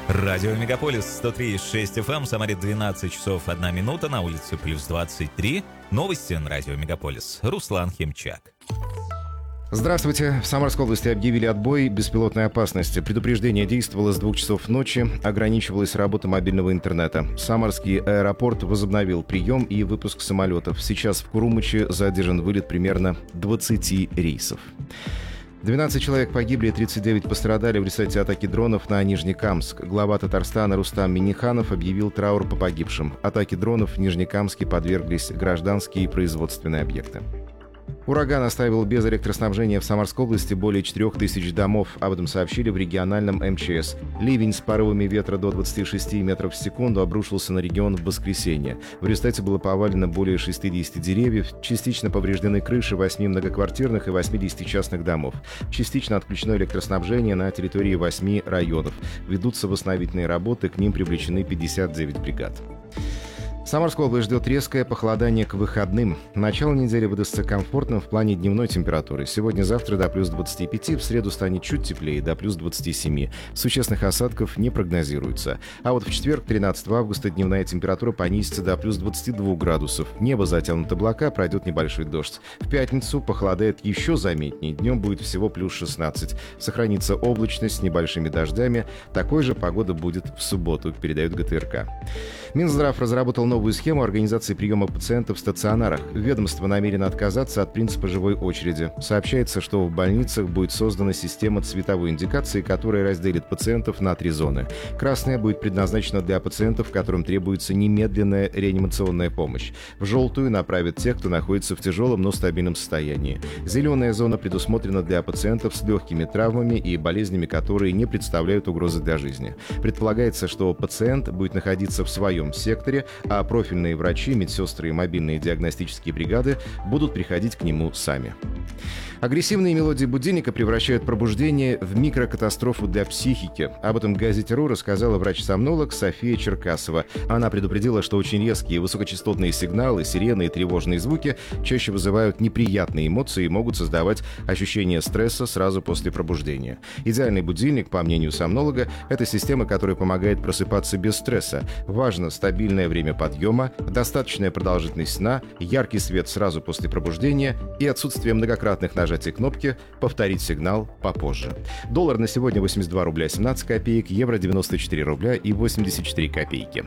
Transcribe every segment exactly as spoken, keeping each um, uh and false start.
Радио Мегаполис сто три и шесть эф эм, в Самаре двенадцать часов одна минута, на улице плюс двадцать три. Новости на Радио Мегаполис. Руслан Химчак. Здравствуйте. В Самарской области объявили отбой беспилотной опасности. Предупреждение действовало с двух часов ночи, ограничивалась работа мобильного интернета. Самарский аэропорт возобновил прием и выпуск самолетов. Сейчас в Курумыче задержан вылет примерно двадцати рейсов. двенадцать человек погибли и тридцать девять пострадали в результате атаки дронов на Нижнекамск. Глава Татарстана Рустам Минниханов объявил траур по погибшим. Атаке дронов в Нижнекамске подверглись гражданские и производственные объекты. Ураган оставил без электроснабжения в Самарской области более четырех тысяч домов. Об этом сообщили в региональном эм че эс. Ливень с порывами ветра до двадцати шести метров в секунду обрушился на регион в воскресенье. В результате было повалено более шестидесяти деревьев, частично повреждены крыши восьми многоквартирных и восьмидесяти частных домов. Частично отключено электроснабжение на территории восьми районов. Ведутся восстановительные работы, к ним привлечены пятьдесят девять бригад. Самарская область ждет резкое похолодание к выходным. Начало недели выдастся комфортным в плане дневной температуры. Сегодня-завтра до плюс двадцати пяти, в среду станет чуть теплее, до плюс двадцати семи. Существенных осадков не прогнозируется. А вот в четверг, тринадцатого августа, дневная температура понизится до плюс двадцати двух градусов. Небо затянуто облака, пройдет небольшой дождь. В пятницу похолодает еще заметнее. Днем будет всего плюс шестнадцать. Сохранится облачность с небольшими дождями. Такой же погода будет в субботу, передает гэ тэ эр ка. Минздрав разработал новую схему организации приема пациентов в стационарах. Ведомство намерено отказаться от принципа живой очереди. Сообщается, что в больницах будет создана система цветовой индикации, которая разделит пациентов на три зоны. Красная будет предназначена для пациентов, которым требуется немедленная реанимационная помощь. В желтую направят тех, кто находится в тяжелом, но стабильном состоянии. Зеленая зона предусмотрена для пациентов с легкими травмами и болезнями, которые не представляют угрозы для жизни. Предполагается, что пациент будет находиться в своем секторе, а профильные врачи, медсестры и мобильные диагностические бригады будут приходить к нему сами. Агрессивные мелодии будильника превращают пробуждение в микрокатастрофу для психики. Об этом газете РУ рассказала врач-сомнолог София Черкасова. Она предупредила, что очень резкие высокочастотные сигналы, сирены и тревожные звуки чаще вызывают неприятные эмоции и могут создавать ощущение стресса сразу после пробуждения. Идеальный будильник, по мнению сомнолога, это система, которая помогает просыпаться без стресса. Важно стабильное время подъема, достаточная продолжительность сна, яркий свет сразу после пробуждения и отсутствие многократных нажатий кнопки «Повторить сигнал попозже». Доллар на сегодня восемьдесят два рубля семнадцать копеек, евро девяносто четыре рубля и восемьдесят четыре копейки.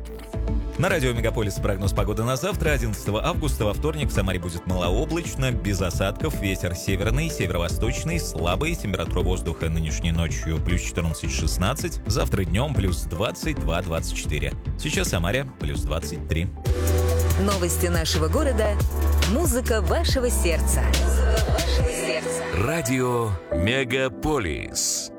На радио Мегаполис прогноз погоды на завтра, одиннадцатого августа, во вторник. В Самаре будет малооблачно, без осадков, ветер северный, северо-восточный, слабый, температура воздуха нынешней ночью плюс четырнадцать-шестнадцать, завтра днем плюс двадцать два - двадцать четыре. Сейчас в Самаре плюс двадцать три. Новости нашего города, музыка вашего сердца. Радио Мегаполис.